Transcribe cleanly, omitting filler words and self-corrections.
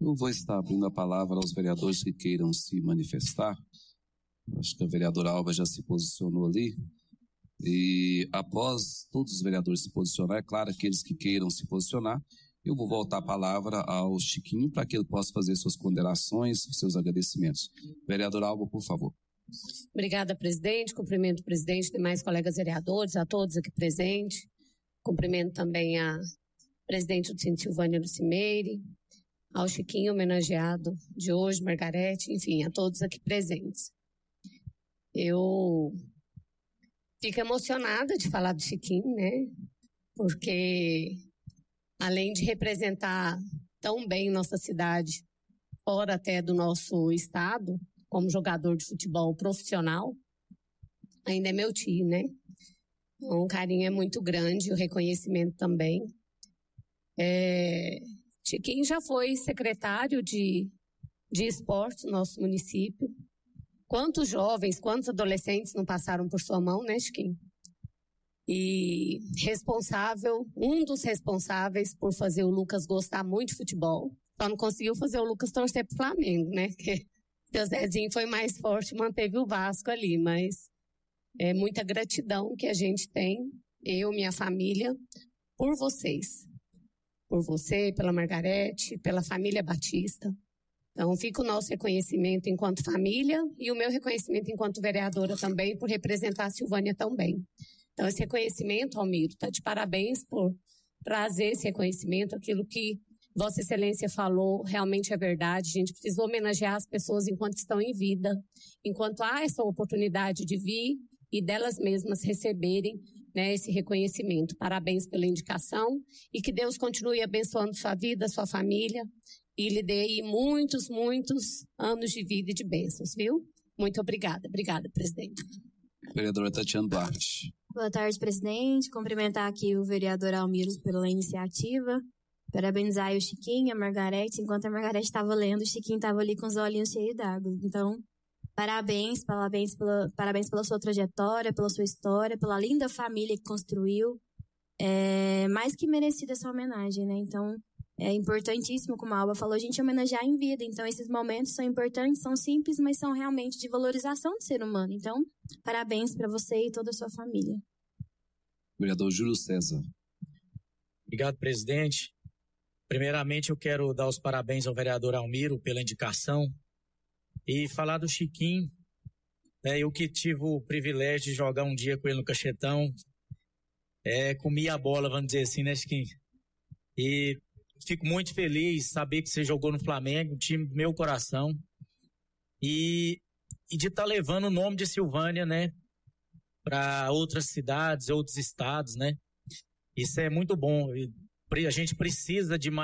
Eu vou estar abrindo a palavra aos vereadores que queiram se manifestar. Acho que a vereadora Alba já se posicionou ali. E após todos os vereadores se posicionar, é claro, aqueles que queiram se posicionar, eu vou voltar a palavra ao Chiquinho para que ele possa fazer suas ponderações, seus agradecimentos. Vereadora Alba, por favor. Obrigada, presidente. Cumprimento o presidente e demais colegas vereadores, a todos aqui presentes. Cumprimento também a presidente do Síndico Silvânia Lucimeire, ao Chiquinho homenageado de hoje, Margarete, enfim, a todos aqui presentes. Eu fico emocionada de falar do Chiquinho, né? Porque além de representar tão bem nossa cidade, fora até do nosso estado, como jogador de futebol profissional, ainda é meu tio, né? Então, o carinho é muito grande, o reconhecimento também. Chiquinho já foi secretário de esporte no nosso município. Quantos jovens, quantos adolescentes não passaram por sua mão, né, Chiquinho? E um dos responsáveis por fazer o Lucas gostar muito de futebol. Só não conseguiu fazer o Lucas torcer pro Flamengo, né? Porque o Zezinho foi mais forte e manteve o Vasco ali, mas é muita gratidão que a gente tem, eu, minha família, por vocês. Por você, pela Margarete, pela família Batista. Então, fica o nosso reconhecimento enquanto família e o meu reconhecimento enquanto vereadora também, por representar a Silvânia tão bem. Então, esse reconhecimento, Almiro, está de parabéns por trazer esse reconhecimento, aquilo que Vossa Excelência falou realmente é verdade. A gente precisa homenagear as pessoas enquanto estão em vida, enquanto há essa oportunidade de vir e delas mesmas receberem, né, esse reconhecimento. Parabéns pela indicação e que Deus continue abençoando sua vida, sua família e lhe dê aí muitos, muitos anos de vida e de bênçãos, viu? Muito obrigada. Obrigada, presidente. Vereadora Tatiana Duarte. Boa tarde, presidente. Cumprimentar aqui o vereador Almiro pela iniciativa. Parabenizar o Chiquinho, a Margarete. Enquanto a Margarete estava lendo, o Chiquinho estava ali com os olhinhos cheios d'água. Então, parabéns pela sua trajetória, pela sua história, pela linda família que construiu. É mais que merecida essa homenagem, né? Então, é importantíssimo, como a Alba falou, a gente homenagear em vida. Então, esses momentos são importantes, são simples, mas são realmente de valorização do ser humano. Então, parabéns para você e toda a sua família. Vereador Júlio César. Obrigado, presidente. Primeiramente, eu quero dar os parabéns ao vereador Almiro pela indicação e falar do Chiquinho. Eu que tive o privilégio de jogar um dia com ele no Cachetão, comi a bola, vamos dizer assim, né, Chiquinho? E fico muito feliz saber que você jogou no Flamengo, um time do meu coração, e de estar levando o nome de Silvânia, né, para outras cidades, outros estados, né? Isso é muito bom. A gente precisa de mais